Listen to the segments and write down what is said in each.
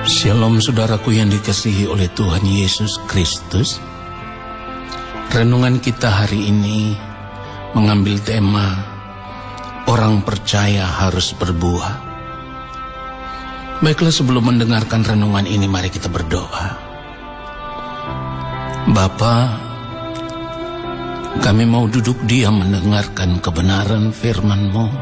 Shalom saudaraku yang dikasihi oleh Tuhan Yesus Kristus. Renungan kita hari ini mengambil tema orang percaya harus berbuah. Baiklah, sebelum mendengarkan renungan ini, mari kita berdoa. Bapa, kami mau duduk diam mendengarkan kebenaran firman-Mu.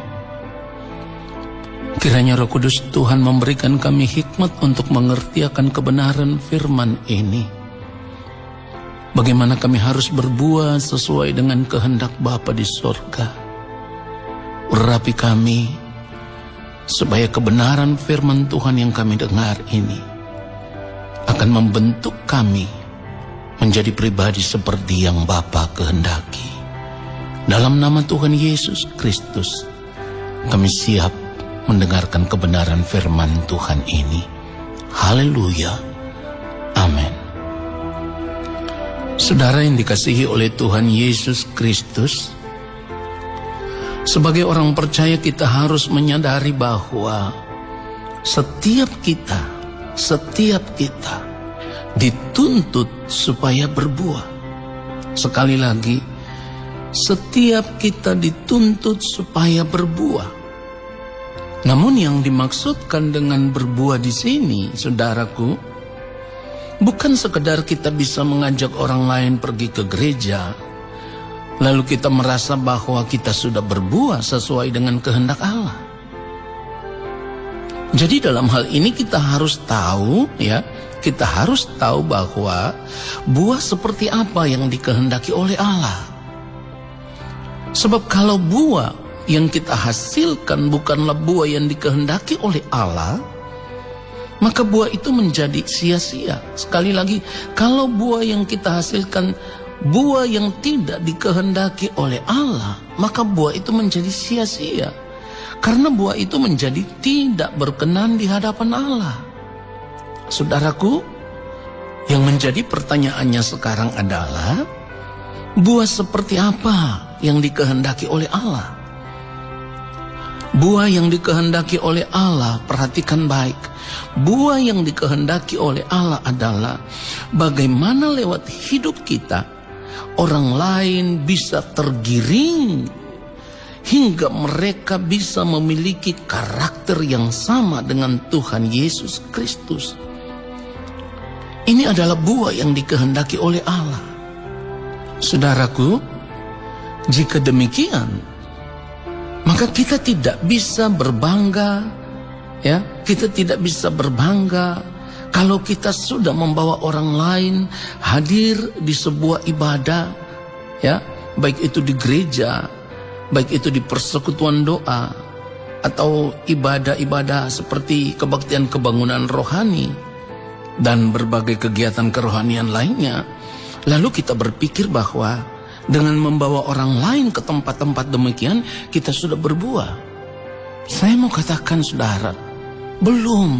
Kiranya Roh Kudus Tuhan memberikan kami hikmat untuk mengerti akan kebenaran firman ini. Bagaimana kami harus berbuah sesuai dengan kehendak Bapa di sorga. Urapi kami, supaya kebenaran firman Tuhan yang kami dengar ini akan membentuk kami menjadi pribadi seperti yang Bapa kehendaki. Dalam nama Tuhan Yesus Kristus, kami siap mendengarkan kebenaran firman Tuhan ini. Haleluya. Amin. Saudara yang dikasihi oleh Tuhan Yesus Kristus, sebagai orang percaya kita harus menyadari bahwa setiap kita dituntut supaya berbuah. Sekali lagi, setiap kita dituntut supaya berbuah. Namun yang dimaksudkan dengan berbuah di sini, saudaraku, bukan sekedar kita bisa mengajak orang lain pergi ke gereja, lalu kita merasa bahwa kita sudah berbuah sesuai dengan kehendak Allah. Jadi dalam hal ini kita harus tahu, kita harus tahu bahwa buah seperti apa yang dikehendaki oleh Allah. Sebab kalau buah yang kita hasilkan bukanlah buah yang dikehendaki oleh Allah, maka buah itu menjadi sia-sia. Sekali lagi, kalau buah yang kita hasilkan buah yang tidak dikehendaki oleh Allah, maka buah itu menjadi sia-sia. Karena buah itu menjadi tidak berkenan di hadapan Allah. Saudaraku, yang menjadi pertanyaannya sekarang adalah, buah seperti apa yang dikehendaki oleh Allah? Buah yang dikehendaki oleh Allah, perhatikan baik. Buah yang dikehendaki oleh Allah adalah bagaimana lewat hidup kita orang lain bisa tergiring hingga mereka bisa memiliki karakter yang sama dengan Tuhan Yesus Kristus. Ini adalah buah yang dikehendaki oleh Allah. Saudaraku, jika demikian, maka kita tidak bisa berbangga, kita tidak bisa berbangga kalau kita sudah membawa orang lain hadir di sebuah ibadah, baik itu di gereja, baik itu di persekutuan doa, atau ibadah-ibadah seperti kebaktian kebangunan rohani dan berbagai kegiatan kerohanian lainnya. Lalu kita berpikir bahwa dengan membawa orang lain ke tempat-tempat demikian, kita sudah berbuah. Saya mau katakan saudara, belum.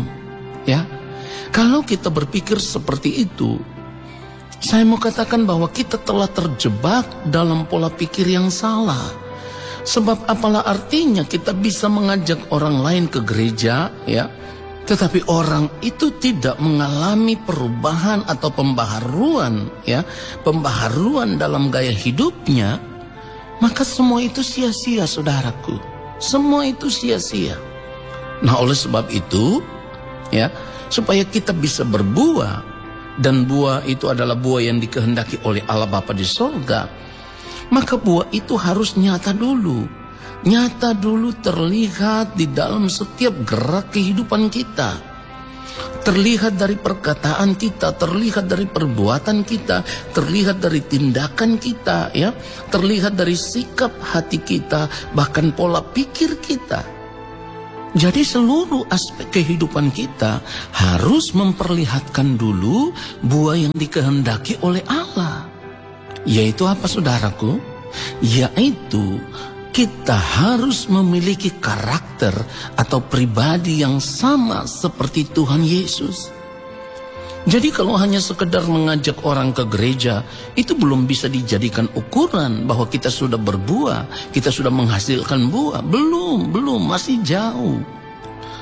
Kalau kita berpikir seperti itu, saya mau katakan bahwa kita telah terjebak dalam pola pikir yang salah. Sebab apalah artinya kita bisa mengajak orang lain ke gereja, tetapi orang itu tidak mengalami perubahan atau pembaharuan, pembaharuan dalam gaya hidupnya, maka semua itu sia-sia, saudaraku. Semua itu sia-sia. Nah, oleh sebab itu, supaya kita bisa berbuah, dan buah itu adalah buah yang dikehendaki oleh Allah Bapa di sorga, maka buah itu harus nyata dulu. Nyata dulu, terlihat di dalam setiap gerak kehidupan kita. Terlihat dari perkataan kita, terlihat dari perbuatan kita, terlihat dari tindakan kita, terlihat dari sikap hati kita, bahkan pola pikir kita. Jadi seluruh aspek kehidupan kita harus memperlihatkan dulu buah yang dikehendaki oleh Allah. Yaitu apa, saudaraku? Yaitu kita harus memiliki karakter atau pribadi yang sama seperti Tuhan Yesus. Jadi kalau hanya sekedar mengajak orang ke gereja, itu belum bisa dijadikan ukuran bahwa kita sudah berbuah, kita sudah menghasilkan buah. Belum, masih jauh.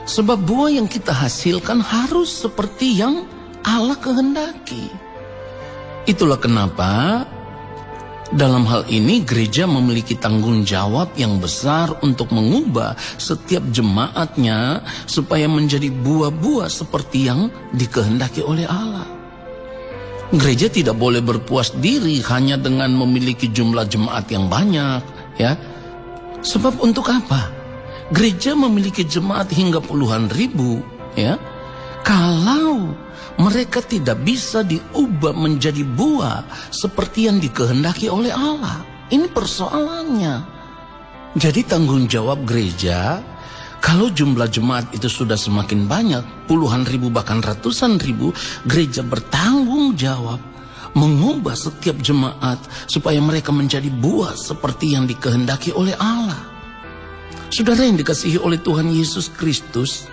Sebab buah yang kita hasilkan harus seperti yang Allah kehendaki. Itulah kenapa dalam hal ini gereja memiliki tanggung jawab yang besar untuk mengubah setiap jemaatnya supaya menjadi buah-buah seperti yang dikehendaki oleh Allah. Gereja tidak boleh berpuas diri hanya dengan memiliki jumlah jemaat yang banyak, ya. Sebab untuk apa? Gereja memiliki jemaat hingga puluhan ribu, ya. Kalau mereka tidak bisa diubah menjadi buah seperti yang dikehendaki oleh Allah. Ini persoalannya. Jadi tanggung jawab gereja, kalau jumlah jemaat itu sudah semakin banyak, puluhan ribu bahkan ratusan ribu, gereja bertanggung jawab mengubah setiap jemaat supaya mereka menjadi buah seperti yang dikehendaki oleh Allah. Saudara yang dikasihi oleh Tuhan Yesus Kristus,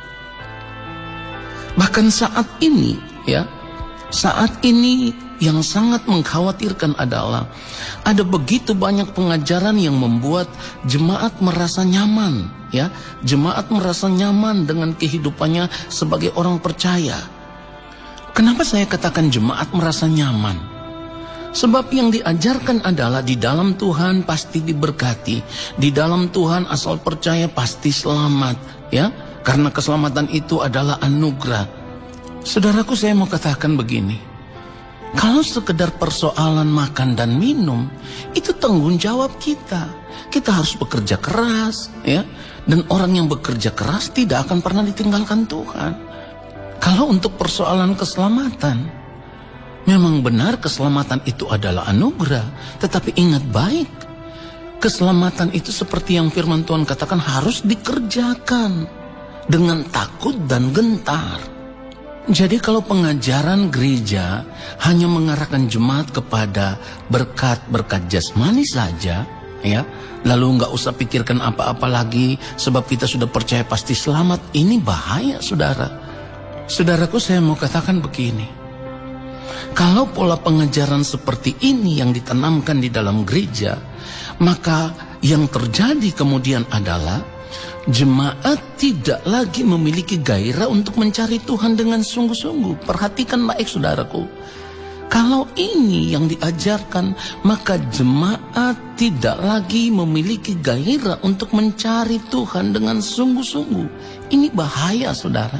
bahkan saat ini, ya, saat ini yang sangat mengkhawatirkan adalah ada begitu banyak pengajaran yang membuat jemaat merasa nyaman, ya, jemaat merasa nyaman dengan kehidupannya sebagai orang percaya. Kenapa saya katakan jemaat merasa nyaman? Sebab yang diajarkan adalah di dalam Tuhan pasti diberkati, di dalam Tuhan asal percaya pasti selamat, ya. Karena keselamatan itu adalah anugerah. Saudaraku, saya mau katakan begini. Kalau sekedar persoalan makan dan minum, itu tanggung jawab kita. Kita harus bekerja keras, ya. Dan orang yang bekerja keras tidak akan pernah ditinggalkan Tuhan. Kalau untuk persoalan keselamatan, memang benar keselamatan itu adalah anugerah. Tetapi ingat baik, keselamatan itu seperti yang firman Tuhan katakan harus dikerjakan dengan takut dan gentar. Jadi kalau pengajaran gereja hanya mengarahkan jemaat kepada berkat-berkat jasmani saja, ya, lalu nggak usah pikirkan apa-apa lagi sebab kita sudah percaya pasti selamat, ini bahaya, saudara. Saudaraku, saya mau katakan begini. Kalau pola pengajaran seperti ini yang ditanamkan di dalam gereja, maka yang terjadi kemudian adalah jemaat tidak lagi memiliki gairah untuk mencari Tuhan dengan sungguh-sungguh. Perhatikan baik, saudaraku. Kalau ini yang diajarkan, maka jemaat tidak lagi memiliki gairah untuk mencari Tuhan dengan sungguh-sungguh. Ini bahaya, saudara.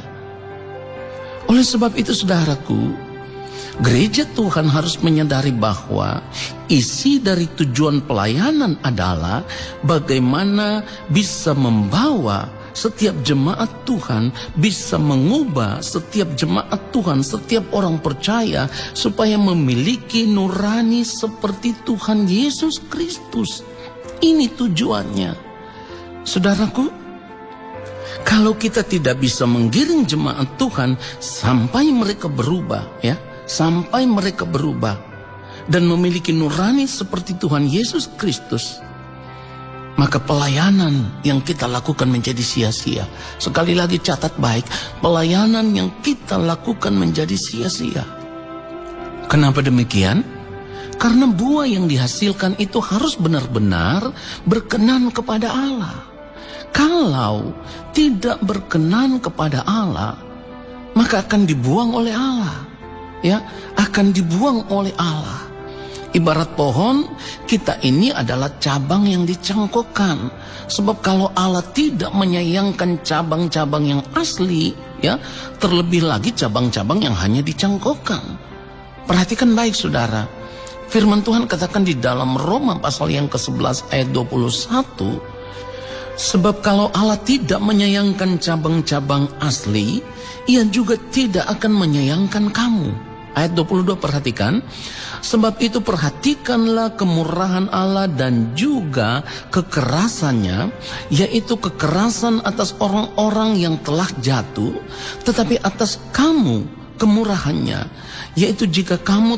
Oleh sebab itu, saudaraku, gereja Tuhan harus menyadari bahwa isi dari tujuan pelayanan adalah bagaimana bisa membawa setiap jemaat Tuhan, bisa mengubah setiap jemaat Tuhan, setiap orang percaya supaya memiliki nurani seperti Tuhan Yesus Kristus. Ini tujuannya. Saudaraku, kalau kita tidak bisa menggiring jemaat Tuhan sampai mereka berubah, ya, sampai mereka berubah dan memiliki nurani seperti Tuhan Yesus Kristus, maka pelayanan yang kita lakukan menjadi sia-sia. Sekali lagi catat baik, pelayanan yang kita lakukan menjadi sia-sia. Kenapa demikian? Karena buah yang dihasilkan itu harus benar-benar berkenan kepada Allah. Kalau tidak berkenan kepada Allah, maka akan dibuang oleh Allah. Ya, akan dibuang oleh Allah. Ibarat pohon, kita ini adalah cabang yang dicangkokkan. Sebab kalau Allah tidak menyayangkan cabang-cabang yang asli, ya, terlebih lagi cabang-cabang yang hanya dicangkokkan. Perhatikan baik, saudara. Firman Tuhan katakan di dalam Roma pasal yang ke-11 ayat 21, sebab kalau Allah tidak menyayangkan cabang-cabang asli, Ia juga tidak akan menyayangkan kamu. Ayat 22, perhatikan. Sebab itu perhatikanlah kemurahan Allah dan juga kekerasannya, yaitu kekerasan atas orang-orang yang telah jatuh, tetapi atas kamu kemurahannya, yaitu jika kamu